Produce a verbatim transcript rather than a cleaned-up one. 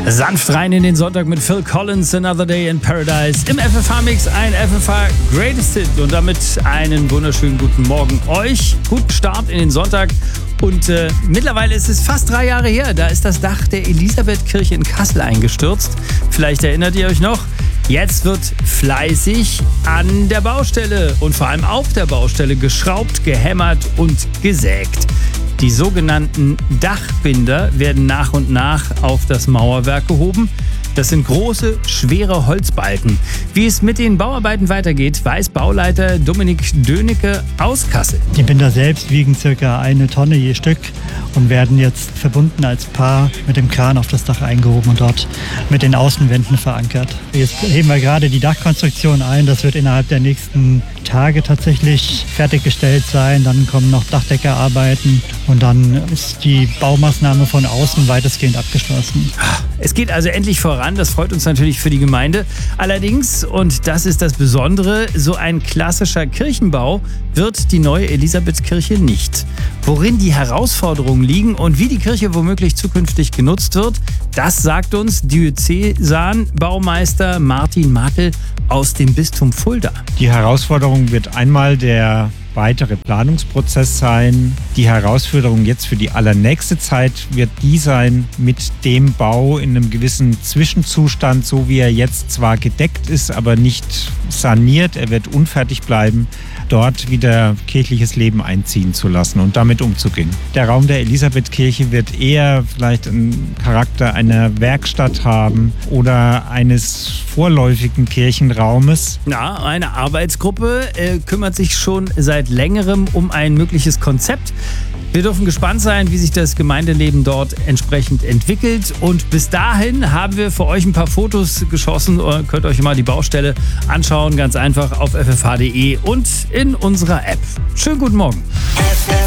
Sanft rein in den Sonntag mit Phil Collins, Another Day in Paradise. Im F F H-Mix ein F F H Greatest Hit und damit einen wunderschönen guten Morgen euch. Guten Start in den Sonntag. Und äh, mittlerweile ist es fast drei Jahre her, da ist das Dach der Elisabethkirche in Kassel eingestürzt. Vielleicht erinnert ihr euch noch. Jetzt wird fleißig an der Baustelle und vor allem auf der Baustelle geschraubt, gehämmert und gesägt. Die sogenannten Dachbinder werden nach und nach auf das Mauerwerk gehoben. Das sind große, schwere Holzbalken. Wie es mit den Bauarbeiten weitergeht, weiß Bauleiter Dominik Dönecke aus Kassel. Die Binder selbst wiegen circa eine Tonne je Stück und werden jetzt verbunden als Paar mit dem Kran auf das Dach eingehoben und dort mit den Außenwänden verankert. Jetzt heben wir gerade die Dachkonstruktion ein. Das wird innerhalb der nächsten Tage tatsächlich fertiggestellt sein. Dann kommen noch Dachdeckerarbeiten und dann ist die Baumaßnahme von außen weitestgehend abgeschlossen. Es geht also endlich voran, das freut uns natürlich für die Gemeinde. Allerdings, und das ist das Besondere, so ein klassischer Kirchenbau wird die neue Elisabethkirche nicht. Worin die Herausforderungen liegen und wie die Kirche womöglich zukünftig genutzt wird, das sagt uns Diözesanbaumeister Martin Martel aus dem Bistum Fulda. Die Herausforderung wird einmal der weitere Planungsprozess sein. Die Herausforderung jetzt für die allernächste Zeit wird die sein, mit dem Bau in einem gewissen Zwischenzustand, so wie er jetzt zwar gedeckt ist, aber nicht saniert, er wird unfertig bleiben, dort wieder kirchliches Leben einziehen zu lassen und damit umzugehen. Der Raum der Elisabethkirche wird eher vielleicht einen Charakter einer Werkstatt haben oder eines vorläufigen Kirchenraumes. Ja, eine Arbeitsgruppe äh, kümmert sich schon seit längerem um ein mögliches Konzept. Wir dürfen gespannt sein, wie sich das Gemeindeleben dort entsprechend entwickelt. Und bis dahin haben wir für euch ein paar Fotos geschossen. Ihr könnt euch mal die Baustelle anschauen, ganz einfach auf f f h punkt d e und in unserer App. Schönen guten Morgen.